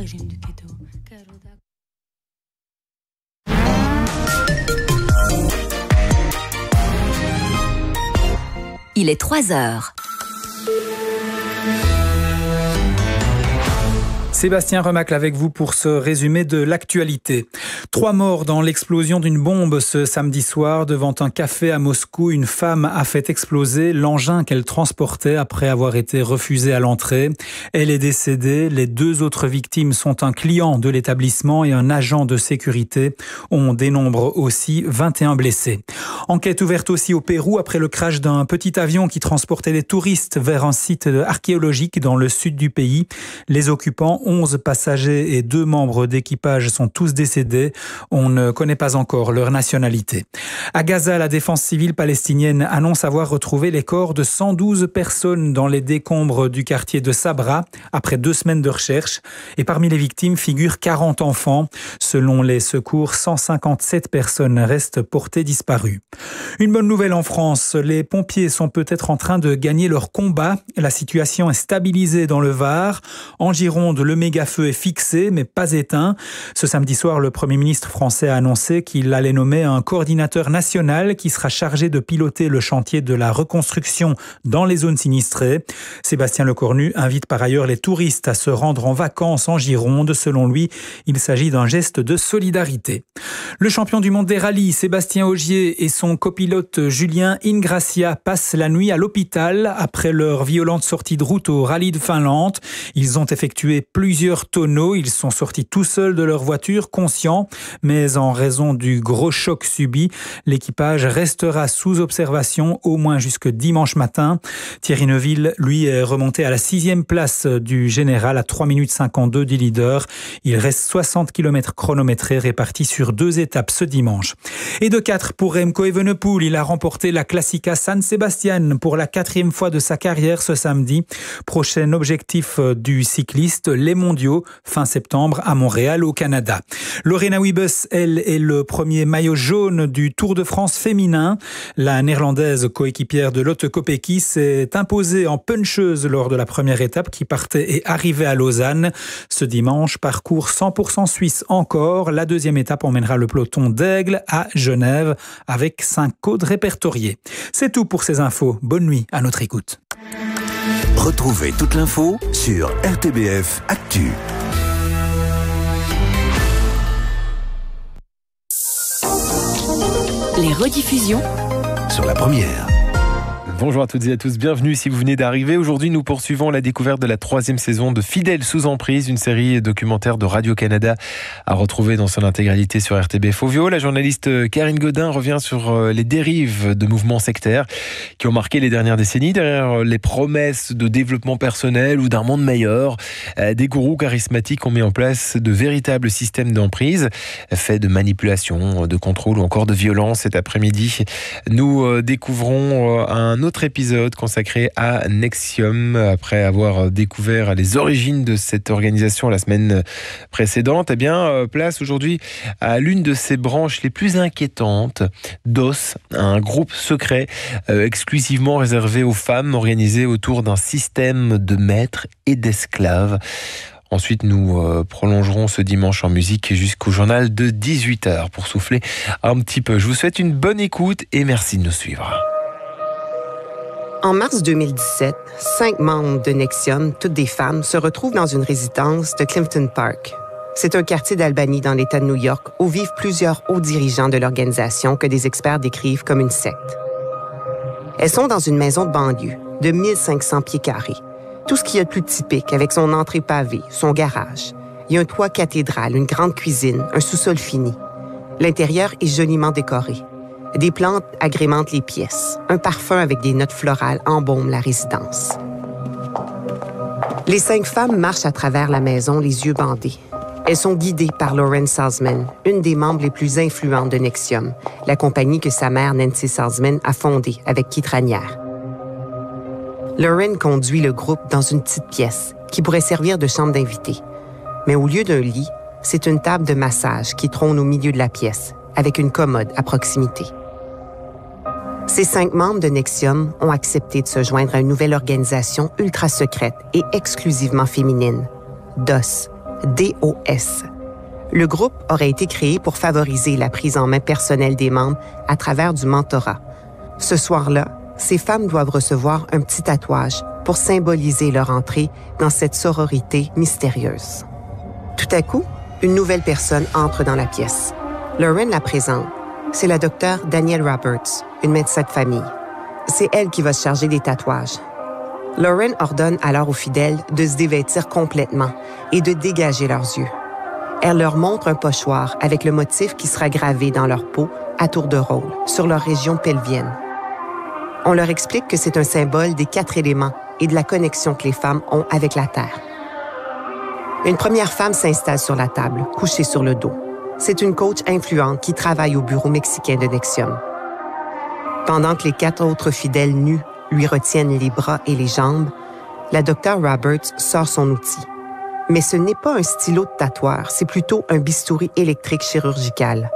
l'origine du keto. Il est 3h. Sébastien Remacle avec vous pour ce résumé de l'actualité. 3 morts dans l'explosion d'une bombe ce samedi soir devant un café à Moscou. Une femme a fait exploser l'engin qu'elle transportait après avoir été refusée à l'entrée. Elle est décédée. Les 2 autres victimes sont un client de l'établissement et un agent de sécurité. On dénombre aussi 21 blessés. Enquête ouverte aussi au Pérou après le crash d'un petit avion qui transportait des touristes vers un site archéologique dans le sud du pays. Les occupants, 11 passagers et 2 membres d'équipage sont tous décédés. On ne connaît pas encore leur nationalité. À Gaza, la défense civile palestinienne annonce avoir retrouvé les corps de 112 personnes dans les décombres du quartier de Sabra après 2 semaines de recherche. Et parmi les victimes figurent 40 enfants. Selon les secours, 157 personnes restent portées disparues. Une bonne nouvelle en France, les pompiers sont peut-être en train de gagner leur combat. La situation est stabilisée dans le Var. En Gironde, le méga-feu est fixé mais pas éteint. Ce samedi soir, le Premier ministre français a annoncé qu'il allait nommer un coordinateur national qui sera chargé de piloter le chantier de la reconstruction dans les zones sinistrées. Sébastien Lecornu invite par ailleurs les touristes à se rendre en vacances en Gironde. Selon lui, il s'agit d'un geste de solidarité. Le champion du monde des rallyes, Sébastien Ogier, et son copilote Julien Ingrassia passent la nuit à l'hôpital après leur violente sortie de route au rallye de Finlande. Ils ont effectué plusieurs tonneaux. Ils sont sortis tout seuls de leur voiture, conscients, mais en raison du gros choc subi, l'équipage restera sous observation au moins jusque dimanche matin. Thierry Neuville, lui, est remonté à la 6e place du général à 3 minutes 52 du leader. Il reste 60 km chronométrés répartis sur 2 étapes ce dimanche. Et de 4 pour Remco Evenepoel, il a remporté la Classica San Sebastian pour la 4e fois de sa carrière ce samedi. Prochain objectif du cycliste, les mondiaux, fin septembre à Montréal au Canada. Lorena Wiebes, elle, est le premier maillot jaune du Tour de France féminin. La néerlandaise coéquipière de Lotte Kopecky s'est imposée en puncheuse lors de la première étape qui partait et arrivait à Lausanne. Ce dimanche, parcours 100% suisse encore. La 2e étape emmènera le peloton d'Aigle à Genève avec 5 codes répertoriés. C'est tout pour ces infos. Bonne nuit à notre écoute. Retrouvez toute l'info sur RTBF Actu. Les rediffusions Sur la première. Bonjour à toutes et à tous, bienvenue si vous venez d'arriver. Aujourd'hui, nous poursuivons la découverte de la 3e saison de Fidèles sous emprise, une série documentaire de Radio-Canada à retrouver dans son intégralité sur RTBF Ovio. La journaliste Karine Godin revient sur les dérives de mouvements sectaires qui ont marqué les dernières décennies. Derrière les promesses de développement personnel ou d'un monde meilleur, des gourous charismatiques ont mis en place de véritables systèmes d'emprise, faits de manipulation, de contrôle ou encore de violence. Cet après-midi, nous découvrons un autre épisode consacré à NXIVM après avoir découvert les origines de cette organisation la semaine précédente. Eh bien, place aujourd'hui à l'une de ses branches les plus inquiétantes, DOS, un groupe secret exclusivement réservé aux femmes, organisé autour d'un système de maîtres et d'esclaves. Ensuite, nous prolongerons ce dimanche en musique jusqu'au journal de 18h pour souffler un petit peu. Je vous souhaite une bonne écoute et merci de nous suivre. En mars 2017, 5 membres de NXIVM, toutes des femmes, se retrouvent dans une résidence de Clifton Park. C'est un quartier d'Albany dans l'État de New York où vivent plusieurs hauts dirigeants de l'organisation que des experts décrivent comme une secte. Elles sont dans une maison de banlieue de 1500 pieds carrés. Tout ce qu'il y a de plus typique avec son entrée pavée, son garage. Il y a un toit cathédral, une grande cuisine, un sous-sol fini. L'intérieur est joliment décoré. Des plantes agrémentent les pièces. Un parfum avec des notes florales embaume la résidence. Les 5 femmes marchent à travers la maison, les yeux bandés. Elles sont guidées par Lauren Salzman, une des membres les plus influentes de NXIVM, la compagnie que sa mère Nancy Salzman a fondée avec Keith Raniere. Lauren conduit le groupe dans une petite pièce qui pourrait servir de chambre d'invités. Mais au lieu d'un lit, c'est une table de massage qui trône au milieu de la pièce, avec une commode à proximité. Ces 5 membres de NXIVM ont accepté de se joindre à une nouvelle organisation ultra secrète et exclusivement féminine, DOS, DOS. Le groupe aurait été créé pour favoriser la prise en main personnelle des membres à travers du mentorat. Ce soir-là, ces femmes doivent recevoir un petit tatouage pour symboliser leur entrée dans cette sororité mystérieuse. Tout à coup, une nouvelle personne entre dans la pièce. Lauren la présente. C'est la docteure Danielle Roberts, une médecin de famille. C'est elle qui va se charger des tatouages. Lauren ordonne alors aux fidèles de se dévêtir complètement et de dégager leurs yeux. Elle leur montre un pochoir avec le motif qui sera gravé dans leur peau à tour de rôle, sur leur région pelvienne. On leur explique que c'est un symbole des 4 éléments et de la connexion que les femmes ont avec la Terre. Une première femme s'installe sur la table, couchée sur le dos. C'est une coach influente qui travaille au bureau mexicain de NXIVM. Pendant que les 4 autres fidèles nus lui retiennent les bras et les jambes, la docteure Roberts sort son outil. Mais ce n'est pas un stylo de tatoueur, c'est plutôt un bistouri électrique chirurgical.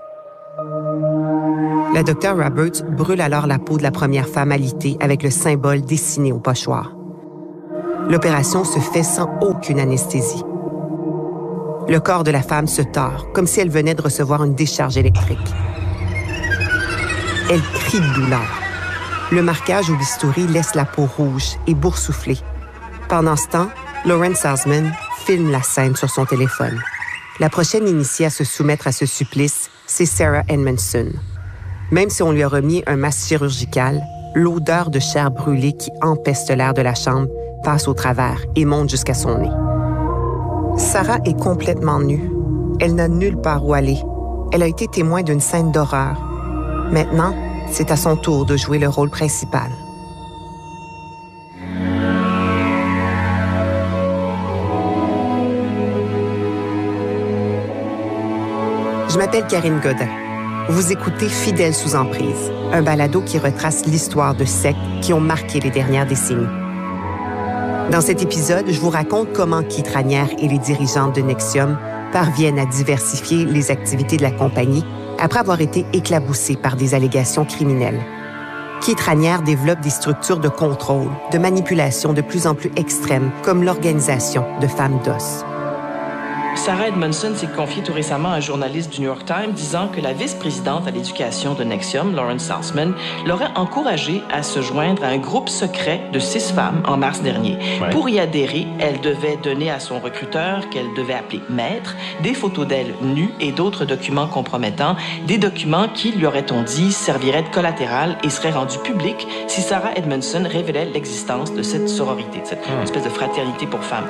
La docteure Roberts brûle alors la peau de la première femme alitée avec le symbole dessiné au pochoir. L'opération se fait sans aucune anesthésie. Le corps de la femme se tord, comme si elle venait de recevoir une décharge électrique. Elle crie de douleur. Le marquage au bistouri laisse la peau rouge et boursouflée. Pendant ce temps, Lauren Salzman filme la scène sur son téléphone. La prochaine initiée à se soumettre à ce supplice, c'est Sarah Edmondson. Même si on lui a remis un masque chirurgical, l'odeur de chair brûlée qui empeste l'air de la chambre passe au travers et monte jusqu'à son nez. Sarah est complètement nue. Elle n'a nulle part où aller. Elle a été témoin d'une scène d'horreur. Maintenant, c'est à son tour de jouer le rôle principal. Je m'appelle Karine Godin. Vous écoutez Fidèles sous emprise, un balado qui retrace l'histoire de sectes qui ont marqué les dernières décennies. Dans cet épisode, je vous raconte comment Keith Raniere et les dirigeantes de NXIVM parviennent à diversifier les activités de la compagnie après avoir été éclaboussés par des allégations criminelles. Keith Raniere développe des structures de contrôle, de manipulation de plus en plus extrêmes, comme l'organisation de femmes d'os. Sarah Edmondson s'est confiée tout récemment à un journaliste du New York Times disant que la vice-présidente à l'éducation de NXIVM, Lauren Salzman, l'aurait encouragée à se joindre à un groupe secret de 6 femmes en mars dernier. Ouais. Pour y adhérer, elle devait donner à son recruteur, qu'elle devait appeler maître, des photos d'elle nues et d'autres documents compromettants, des documents qui, lui aurait-on dit, serviraient de collatéral et seraient rendus publics si Sarah Edmondson révélait l'existence de cette sororité, de cette espèce de fraternité pour femmes.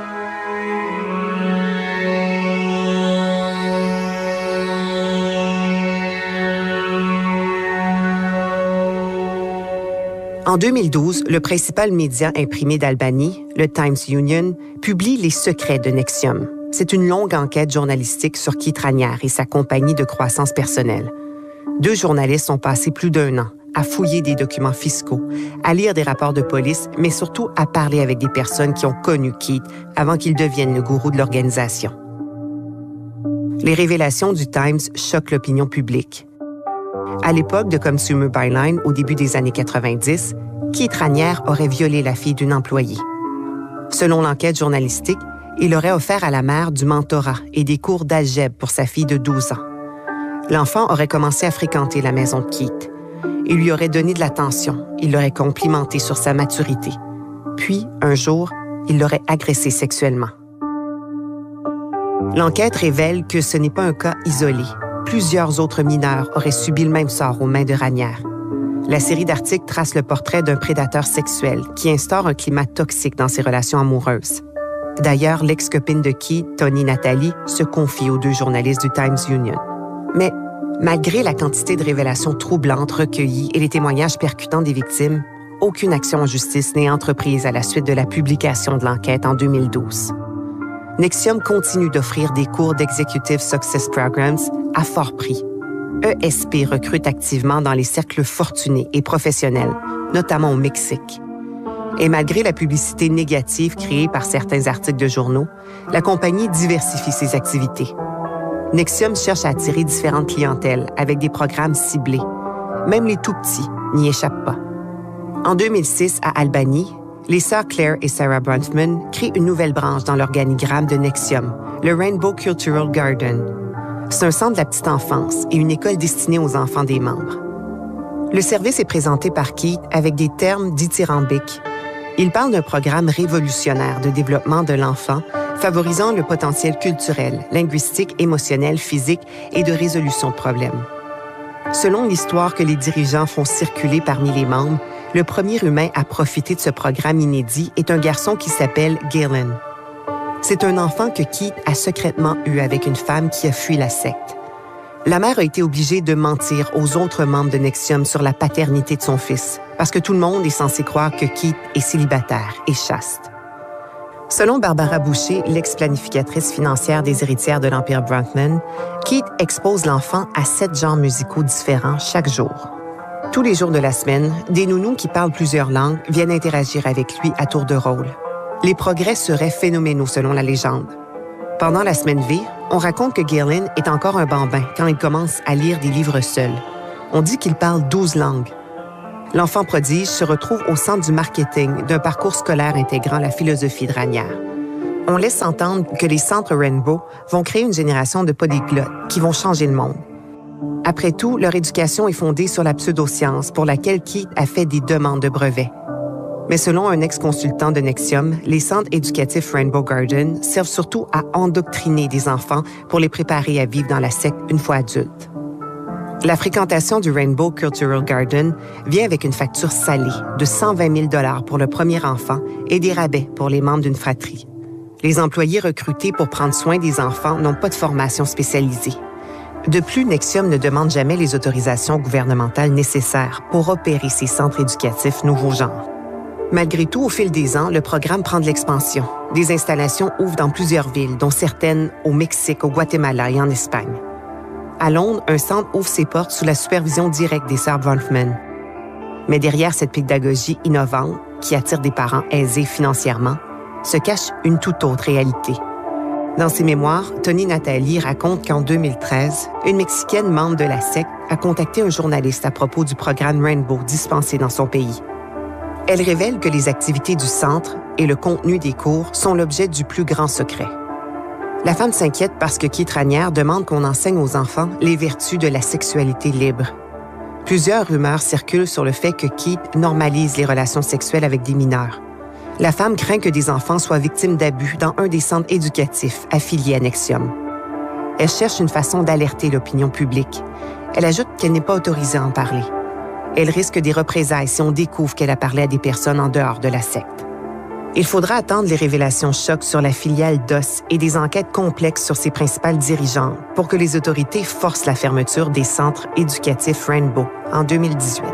En 2012, le principal média imprimé d'Albanie, le Times Union, publie les secrets de NXIVM. C'est une longue enquête journalistique sur Keith Raniere et sa compagnie de croissance personnelle. 2 journalistes ont passé plus d'1 an à fouiller des documents fiscaux, à lire des rapports de police, mais surtout à parler avec des personnes qui ont connu Keith avant qu'il devienne le gourou de l'organisation. Les révélations du Times choquent l'opinion publique. À l'époque de Consumer Byline, au début des années 90, Keith Raniere aurait violé la fille d'une employée. Selon l'enquête journalistique, il aurait offert à la mère du mentorat et des cours d'algèbre pour sa fille de 12 ans. L'enfant aurait commencé à fréquenter la maison de Keith. Il lui aurait donné de l'attention, il l'aurait complimenté sur sa maturité. Puis, un jour, il l'aurait agressé sexuellement. L'enquête révèle que ce n'est pas un cas isolé. Plusieurs autres mineurs auraient subi le même sort aux mains de Raniere. La série d'articles trace le portrait d'un prédateur sexuel qui instaure un climat toxique dans ses relations amoureuses. D'ailleurs, l'ex-copine de Keith, Tony Nathalie, se confie aux 2 journalistes du Times Union. Mais malgré la quantité de révélations troublantes recueillies et les témoignages percutants des victimes, aucune action en justice n'est entreprise à la suite de la publication de l'enquête en 2012. NXIVM continue d'offrir des cours d'Executive Success Programs à fort prix. ESP recrute activement dans les cercles fortunés et professionnels, notamment au Mexique. Et malgré la publicité négative créée par certains articles de journaux, la compagnie diversifie ses activités. NXIVM cherche à attirer différentes clientèles avec des programmes ciblés. Même les tout-petits n'y échappent pas. En 2006, à Albany, les sœurs Claire et Sarah Bronfman créent une nouvelle branche dans l'organigramme de NXIVM, le Rainbow Cultural Garden. C'est un centre de la petite enfance et une école destinée aux enfants des membres. Le service est présenté par Keith avec des termes dithyrambiques. Il parle d'un programme révolutionnaire de développement de l'enfant, favorisant le potentiel culturel, linguistique, émotionnel, physique et de résolution de problèmes. Selon l'histoire que les dirigeants font circuler parmi les membres, le premier humain à profiter de ce programme inédit est un garçon qui s'appelle Galen. C'est un enfant que Keith a secrètement eu avec une femme qui a fui la secte. La mère a été obligée de mentir aux autres membres de NXIVM sur la paternité de son fils, parce que tout le monde est censé croire que Keith est célibataire et chaste. Selon Barbara Boucher, l'ex-planificatrice financière des héritières de l'Empire Bronfman, Keith expose l'enfant à 7 genres musicaux différents chaque jour. Tous les jours de la semaine, des nounous qui parlent plusieurs langues viennent interagir avec lui à tour de rôle. Les progrès seraient phénoménaux selon la légende. Pendant la semaine V, on raconte que Galen est encore un bambin quand il commence à lire des livres seul. On dit qu'il parle 12 langues. L'enfant prodige se retrouve au centre du marketing d'un parcours scolaire intégrant la philosophie de Ranière. On laisse entendre que les centres Rainbow vont créer une génération de polyglottes qui vont changer le monde. Après tout, leur éducation est fondée sur la pseudoscience pour laquelle Keith a fait des demandes de brevets. Mais selon un ex-consultant de NXIVM, les centres éducatifs Rainbow Garden servent surtout à endoctriner des enfants pour les préparer à vivre dans la secte une fois adultes. La fréquentation du Rainbow Cultural Garden vient avec une facture salée de 120 000 pour le premier enfant et des rabais pour les membres d'une fratrie. Les employés recrutés pour prendre soin des enfants n'ont pas de formation spécialisée. De plus, NXIVM ne demande jamais les autorisations gouvernementales nécessaires pour opérer ces centres éducatifs nouveaux genres. Malgré tout, au fil des ans, le programme prend de l'expansion. Des installations ouvrent dans plusieurs villes, dont certaines au Mexique, au Guatemala et en Espagne. À Londres, un centre ouvre ses portes sous la supervision directe des sœurs Bronfman. Mais derrière cette pédagogie innovante, qui attire des parents aisés financièrement, se cache une toute autre réalité. Dans ses mémoires, Tony Natali raconte qu'en 2013, une Mexicaine membre de la secte a contacté un journaliste à propos du programme Rainbow dispensé dans son pays. Elle révèle que les activités du centre et le contenu des cours sont l'objet du plus grand secret. La femme s'inquiète parce que Keith Ranière demande qu'on enseigne aux enfants les vertus de la sexualité libre. Plusieurs rumeurs circulent sur le fait que Keith normalise les relations sexuelles avec des mineurs. La femme craint que des enfants soient victimes d'abus dans un des centres éducatifs affiliés à NXIVM. Elle cherche une façon d'alerter l'opinion publique. Elle ajoute qu'elle n'est pas autorisée à en parler. Elle risque des représailles si on découvre qu'elle a parlé à des personnes en dehors de la secte. Il faudra attendre les révélations chocs sur la filiale DOS et des enquêtes complexes sur ses principales dirigeantes pour que les autorités forcent la fermeture des centres éducatifs Rainbow en 2018.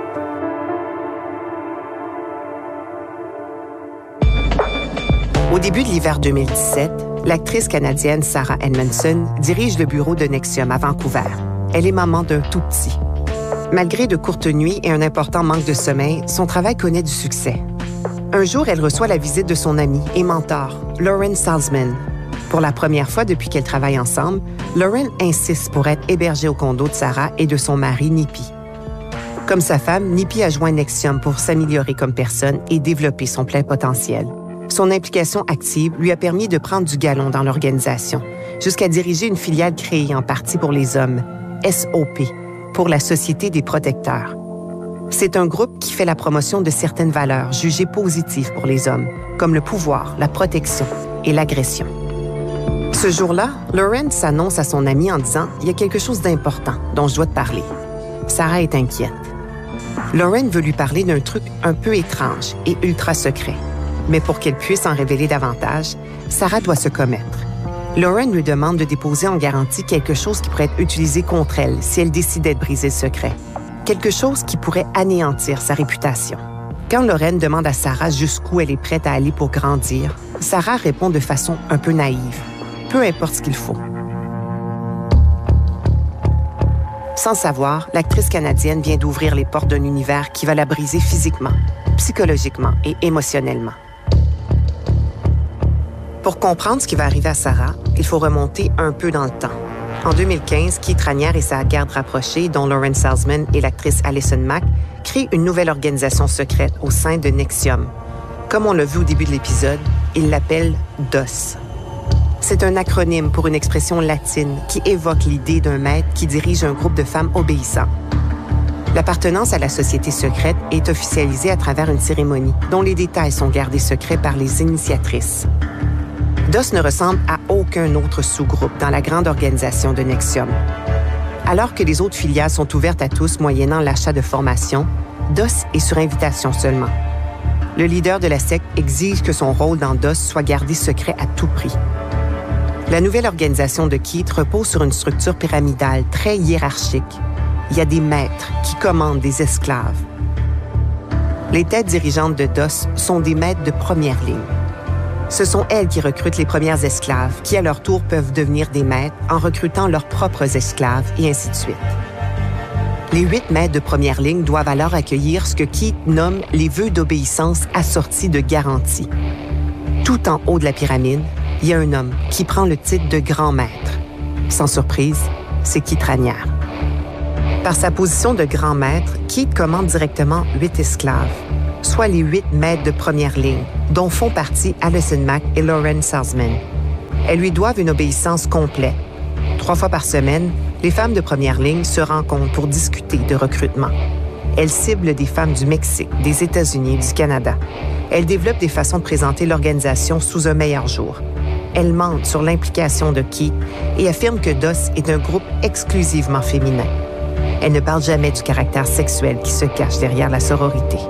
Au début de l'hiver 2017, l'actrice canadienne Sarah Edmondson dirige le bureau de NXIVM à Vancouver. Elle est maman d'un tout petit. Malgré de courtes nuits et un important manque de sommeil, son travail connaît du succès. Un jour, elle reçoit la visite de son amie et mentor, Lauren Salzman. Pour la première fois depuis qu'elles travaillent ensemble, Lauren insiste pour être hébergée au condo de Sarah et de son mari, Nippy. Comme sa femme, Nippy a joint NXIVM pour s'améliorer comme personne et développer son plein potentiel. Son implication active lui a permis de prendre du galon dans l'organisation, jusqu'à diriger une filiale créée en partie pour les hommes, SOP, pour la Société des protecteurs. C'est un groupe qui fait la promotion de certaines valeurs jugées positives pour les hommes, comme le pouvoir, la protection et l'agression. Ce jour-là, Lauren s'annonce à son amie en disant « Il y a quelque chose d'important dont je dois te parler ». Sarah est inquiète. Lauren veut lui parler d'un truc un peu étrange et ultra secret. Mais pour qu'elle puisse en révéler davantage, Sarah doit se commettre. Lauren lui demande de déposer en garantie quelque chose qui pourrait être utilisé contre elle si elle décidait de briser le secret. Quelque chose qui pourrait anéantir sa réputation. Quand Lauren demande à Sarah jusqu'où elle est prête à aller pour grandir, Sarah répond de façon un peu naïve. Peu importe ce qu'il faut. Sans savoir, l'actrice canadienne vient d'ouvrir les portes d'un univers qui va la briser physiquement, psychologiquement et émotionnellement. Pour comprendre ce qui va arriver à Sarah, il faut remonter un peu dans le temps. En 2015, Keith Ranière et sa garde rapprochée, dont Lauren Salzman et l'actrice Alison Mack, créent une nouvelle organisation secrète au sein de NXIVM. Comme on l'a vu au début de l'épisode, il l'appelle DOS. C'est un acronyme pour une expression latine qui évoque l'idée d'un maître qui dirige un groupe de femmes obéissants. L'appartenance à la société secrète est officialisée à travers une cérémonie dont les détails sont gardés secrets par les initiatrices. DOS ne ressemble à aucun autre sous-groupe dans la grande organisation de NXIVM. Alors que les autres filiales sont ouvertes à tous moyennant l'achat de formation, DOS est sur invitation seulement. Le leader de la secte exige que son rôle dans DOS soit gardé secret à tout prix. La nouvelle organisation de Keith repose sur une structure pyramidale très hiérarchique. Il y a des maîtres qui commandent des esclaves. Les têtes dirigeantes de DOS sont des maîtres de première ligne. Ce sont elles qui recrutent les premières esclaves, qui à leur tour peuvent devenir des maîtres en recrutant leurs propres esclaves, et ainsi de suite. Les 8 maîtres de première ligne doivent alors accueillir ce que Keith nomme les vœux d'obéissance assortis de garanties. Tout en haut de la pyramide, il y a un homme qui prend le titre de grand maître. Sans surprise, c'est Keith Raniere. Par sa position de grand maître, Keith commande directement 8 esclaves, soit les 8 maîtres de première ligne, dont font partie Allison Mack et Lauren Salzman. Elles lui doivent une obéissance complète. 3 fois par semaine, les femmes de première ligne se rencontrent pour discuter de recrutement. Elles ciblent des femmes du Mexique, des États-Unis et du Canada. Elles développent des façons de présenter l'organisation sous un meilleur jour. Elles mentent sur l'implication de Keith et affirment que DOS est un groupe exclusivement féminin. Elles ne parlent jamais du caractère sexuel qui se cache derrière la sororité.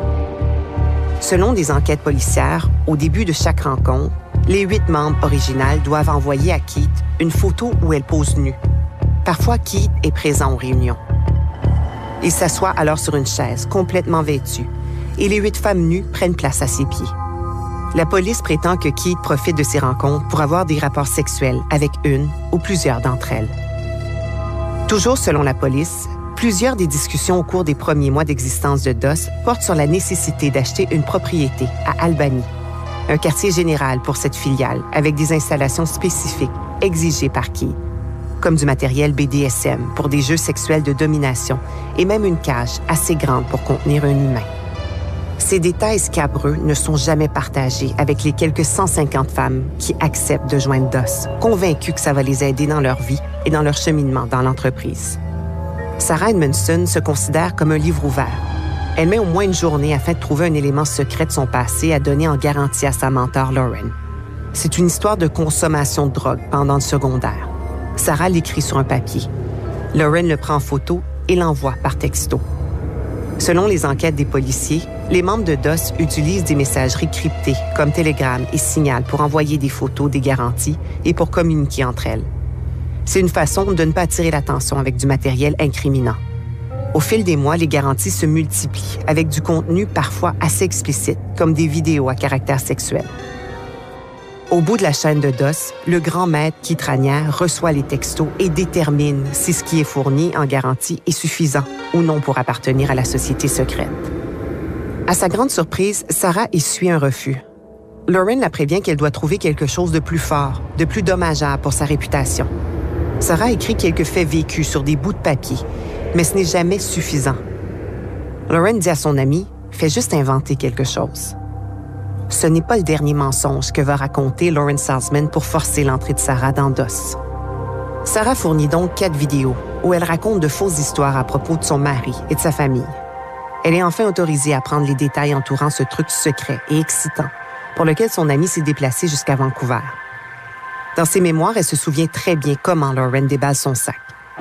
Selon des enquêtes policières, au début de chaque rencontre, les 8 membres originales doivent envoyer à Keith une photo où elles posent nues. Parfois, Keith est présent aux réunions. Il s'assoit alors sur une chaise, complètement vêtue, et les 8 femmes nues prennent place à ses pieds. La police prétend que Keith profite de ces rencontres pour avoir des rapports sexuels avec une ou plusieurs d'entre elles. Toujours selon la police, plusieurs des discussions au cours des premiers mois d'existence de DOS portent sur la nécessité d'acheter une propriété à Albany, un quartier général pour cette filiale avec des installations spécifiques exigées par Keith, comme du matériel BDSM pour des jeux sexuels de domination et même une cage assez grande pour contenir un humain. Ces détails scabreux ne sont jamais partagés avec les quelques 150 femmes qui acceptent de joindre DOS, convaincues que ça va les aider dans leur vie et dans leur cheminement dans l'entreprise. Sarah Edmondson se considère comme un livre ouvert. Elle met au moins une journée afin de trouver un élément secret de son passé à donner en garantie à sa mentor Lauren. C'est une histoire de consommation de drogue pendant le secondaire. Sarah l'écrit sur un papier. Lauren le prend en photo et l'envoie par texto. Selon les enquêtes des policiers, les membres de DOS utilisent des messageries cryptées comme Telegram et Signal pour envoyer des photos des garanties et pour communiquer entre elles. C'est une façon de ne pas attirer l'attention avec du matériel incriminant. Au fil des mois, les garanties se multiplient avec du contenu parfois assez explicite, comme des vidéos à caractère sexuel. Au bout de la chaîne de DOS, le grand maître Keith Raniere reçoit les textos et détermine si ce qui est fourni en garantie est suffisant ou non pour appartenir à la société secrète. À sa grande surprise, Sarah essuie un refus. Lauren la prévient qu'elle doit trouver quelque chose de plus fort, de plus dommageable pour sa réputation. Sarah écrit quelques faits vécus sur des bouts de papier, mais ce n'est jamais suffisant. Lauren dit à son ami « Fais juste inventer quelque chose ». Ce n'est pas le dernier mensonge que va raconter Lauren Salzman pour forcer l'entrée de Sarah dans DOS. Sarah fournit donc 4 vidéos où elle raconte de fausses histoires à propos de son mari et de sa famille. Elle est enfin autorisée à prendre les détails entourant ce truc secret et excitant pour lequel son ami s'est déplacé jusqu'à Vancouver. Dans ses mémoires, elle se souvient très bien comment Lauren déballe son sac.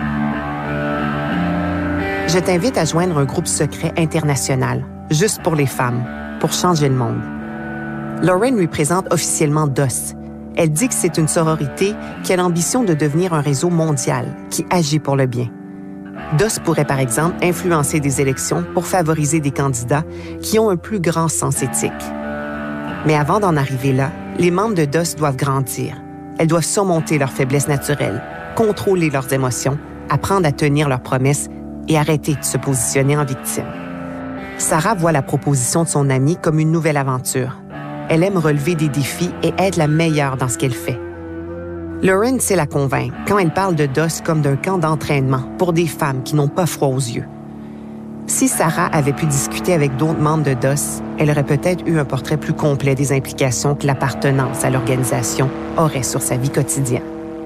Je t'invite à joindre un groupe secret international, juste pour les femmes, pour changer le monde. Lauren lui présente officiellement DOS. Elle dit que c'est une sororité qui a l'ambition de devenir un réseau mondial qui agit pour le bien. DOS pourrait, par exemple, influencer des élections pour favoriser des candidats qui ont un plus grand sens éthique. Mais avant d'en arriver là, les membres de DOS doivent grandir. Elles doivent surmonter leurs faiblesses naturelles, contrôler leurs émotions, apprendre à tenir leurs promesses et arrêter de se positionner en victime. Sarah voit la proposition de son amie comme une nouvelle aventure. Elle aime relever des défis et être la meilleure dans ce qu'elle fait. Lauren sait la convaincre quand elle parle de DOS comme d'un camp d'entraînement pour des femmes qui n'ont pas froid aux yeux. Si Sarah avait pu discuter avec d'autres membres de DOS, elle aurait peut-être eu un portrait plus complet des implications que l'appartenance à l'organisation aurait sur sa vie quotidienne.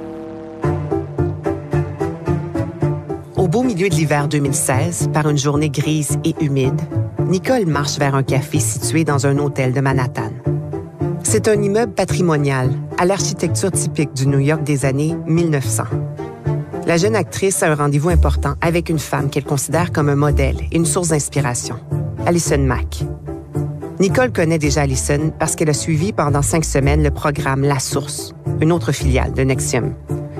Au beau milieu de l'hiver 2016, par une journée grise et humide, Nicole marche vers un café situé dans un hôtel de Manhattan. C'est un immeuble patrimonial à l'architecture typique du New York des années 1900. La jeune actrice a un rendez-vous important avec une femme qu'elle considère comme un modèle et une source d'inspiration, Allison Mack. Nicole connaît déjà Allison parce qu'elle a suivi pendant 5 semaines le programme La Source, une autre filiale de NXIVM.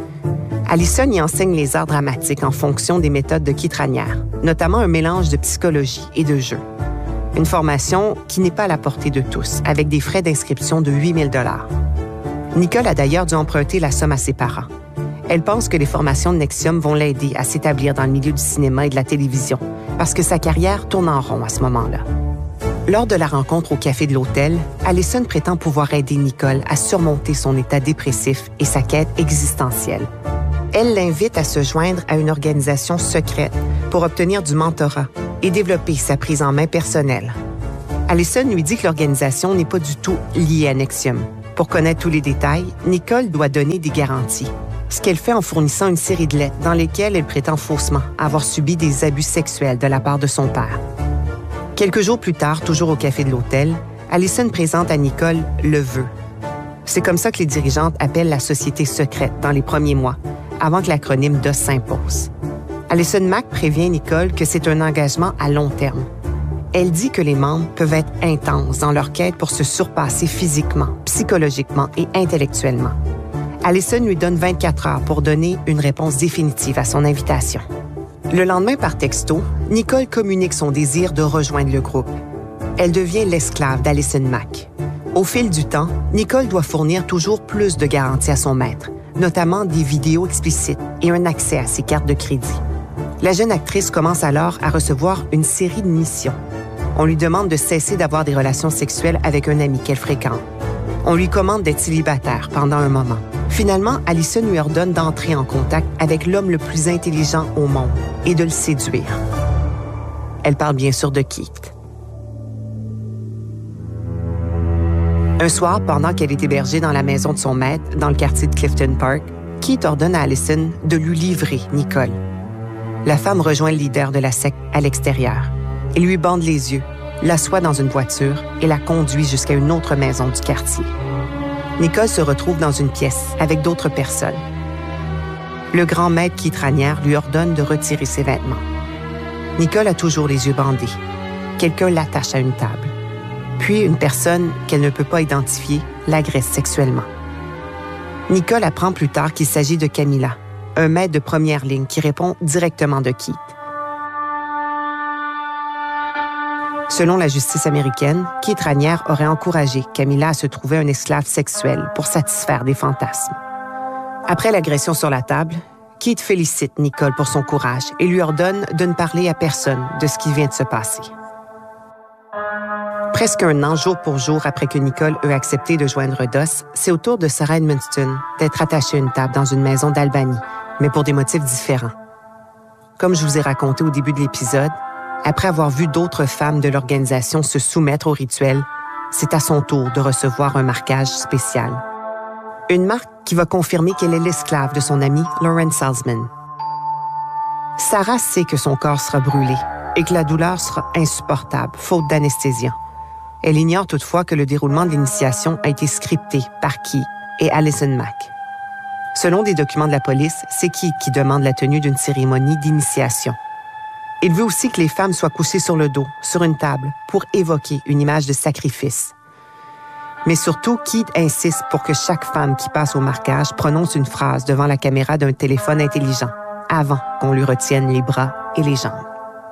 Allison y enseigne les arts dramatiques en fonction des méthodes de Keith Raniere, notamment un mélange de psychologie et de jeu. Une formation qui n'est pas à la portée de tous, avec des frais d'inscription de 8 000 $. Nicole a d'ailleurs dû emprunter la somme à ses parents. Elle pense que les formations de NXIVM vont l'aider à s'établir dans le milieu du cinéma et de la télévision, parce que sa carrière tourne en rond à ce moment-là. Lors de la rencontre au café de l'hôtel, Allison prétend pouvoir aider Nicole à surmonter son état dépressif et sa quête existentielle. Elle l'invite à se joindre à une organisation secrète pour obtenir du mentorat et développer sa prise en main personnelle. Allison lui dit que l'organisation n'est pas du tout liée à NXIVM. Pour connaître tous les détails, Nicole doit donner des garanties. Ce qu'elle fait en fournissant une série de lettres dans lesquelles elle prétend faussement avoir subi des abus sexuels de la part de son père. Quelques jours plus tard, toujours au café de l'hôtel, Allison présente à Nicole le vœu. C'est comme ça que les dirigeantes appellent la société secrète dans les premiers mois, avant que l'acronyme DOS s'impose. Allison Mack prévient Nicole que c'est un engagement à long terme. Elle dit que les membres peuvent être intenses dans leur quête pour se surpasser physiquement, psychologiquement et intellectuellement. Allison lui donne 24 heures pour donner une réponse définitive à son invitation. Le lendemain, par texto, Nicole communique son désir de rejoindre le groupe. Elle devient l'esclave d'Allison Mack. Au fil du temps, Nicole doit fournir toujours plus de garanties à son maître, notamment des vidéos explicites et un accès à ses cartes de crédit. La jeune actrice commence alors à recevoir une série de missions. On lui demande de cesser d'avoir des relations sexuelles avec un ami qu'elle fréquente. On lui commande d'être célibataire pendant un moment. Finalement, Allison lui ordonne d'entrer en contact avec l'homme le plus intelligent au monde et de le séduire. Elle parle bien sûr de Keith. Un soir, pendant qu'elle est hébergée dans la maison de son maître, dans le quartier de Clifton Park, Keith ordonne à Allison de lui livrer Nicole. La femme rejoint le leader de la secte à l'extérieur. Il lui bande les yeux, l'assoit dans une voiture et la conduit jusqu'à une autre maison du quartier. Nicole se retrouve dans une pièce avec d'autres personnes. Le grand maître Keith Raniere lui ordonne de retirer ses vêtements. Nicole a toujours les yeux bandés. Quelqu'un l'attache à une table. Puis une personne qu'elle ne peut pas identifier l'agresse sexuellement. Nicole apprend plus tard qu'il s'agit de Camilla, un maître de première ligne qui répond directement de Keith. Selon la justice américaine, Keith Raniere aurait encouragé Camilla à se trouver un esclave sexuel pour satisfaire des fantasmes. Après l'agression sur la table, Keith félicite Nicole pour son courage et lui ordonne de ne parler à personne de ce qui vient de se passer. Presque un an, jour pour jour, après que Nicole eut accepté de joindre DOS, c'est au tour de Sarah Edmonston d'être attachée à une table dans une maison d'Albany, mais pour des motifs différents. Comme je vous ai raconté au début de l'épisode, après avoir vu d'autres femmes de l'organisation se soumettre au rituel, c'est à son tour de recevoir un marquage spécial. Une marque qui va confirmer qu'elle est l'esclave de son ami Lauren Salzman. Sarah sait que son corps sera brûlé et que la douleur sera insupportable, faute d'anesthésiant. Elle ignore toutefois que le déroulement de l'initiation a été scripté par Keith et Allison Mack. Selon des documents de la police, c'est Keith qui demande la tenue d'une cérémonie d'initiation. Il veut aussi que les femmes soient couchées sur le dos, sur une table, pour évoquer une image de sacrifice. Mais surtout, Keith insiste pour que chaque femme qui passe au marquage prononce une phrase devant la caméra d'un téléphone intelligent, avant qu'on lui retienne les bras et les jambes.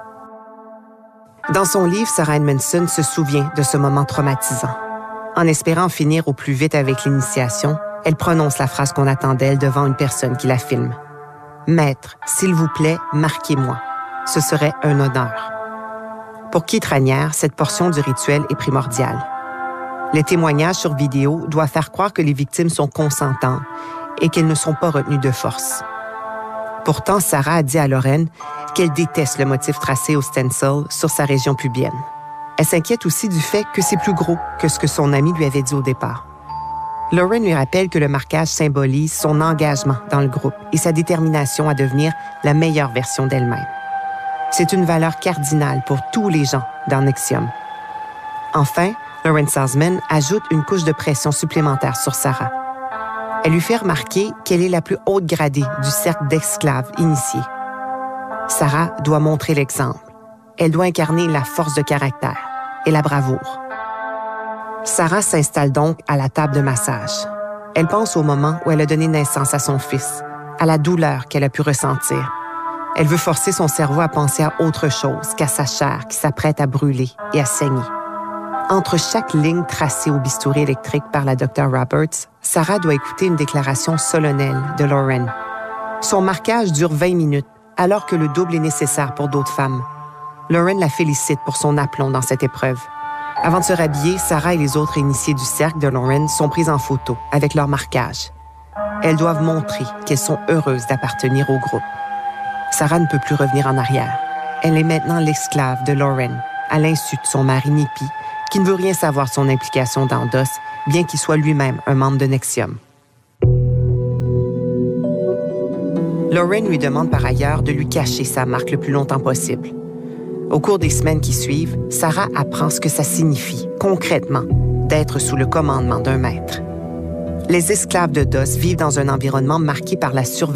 Dans son livre, Sarah Edmonston se souvient de ce moment traumatisant. En espérant finir au plus vite avec l'initiation, elle prononce la phrase qu'on attend d'elle devant une personne qui la filme. « Maître, s'il vous plaît, marquez-moi. Ce serait un honneur. » Pour Keith Raniere, cette portion du rituel est primordiale. Les témoignages sur vidéo doivent faire croire que les victimes sont consentantes et qu'elles ne sont pas retenues de force. Pourtant, Sarah a dit à Lauren qu'elle déteste le motif tracé au stencil sur sa région pubienne. Elle s'inquiète aussi du fait que c'est plus gros que ce que son ami lui avait dit au départ. Lauren lui rappelle que le marquage symbolise son engagement dans le groupe et sa détermination à devenir la meilleure version d'elle-même. C'est une valeur cardinale pour tous les gens dans NXIVM. Enfin, Lauren Salzman ajoute une couche de pression supplémentaire sur Sarah. Elle lui fait remarquer qu'elle est la plus haute gradée du cercle d'esclaves initiés. Sarah doit montrer l'exemple. Elle doit incarner la force de caractère et la bravoure. Sarah s'installe donc à la table de massage. Elle pense au moment où elle a donné naissance à son fils, à la douleur qu'elle a pu ressentir. Elle veut forcer son cerveau à penser à autre chose qu'à sa chair qui s'apprête à brûler et à saigner. Entre chaque ligne tracée au bistouri électrique par la Dr. Roberts, Sarah doit écouter une déclaration solennelle de Lauren. Son marquage dure 20 minutes, alors que le double est nécessaire pour d'autres femmes. Lauren la félicite pour son aplomb dans cette épreuve. Avant de se rhabiller, Sarah et les autres initiés du cercle de Lauren sont prises en photo avec leur marquage. Elles doivent montrer qu'elles sont heureuses d'appartenir au groupe. Sarah ne peut plus revenir en arrière. Elle est maintenant l'esclave de Lauren, à l'insu de son mari Nippy, qui ne veut rien savoir de son implication dans DOS, bien qu'il soit lui-même un membre de NXIVM. Lauren lui demande par ailleurs de lui cacher sa marque le plus longtemps possible. Au cours des semaines qui suivent, Sarah apprend ce que ça signifie, concrètement, d'être sous le commandement d'un maître. Les esclaves de DOS vivent dans un environnement marqué par la surveillance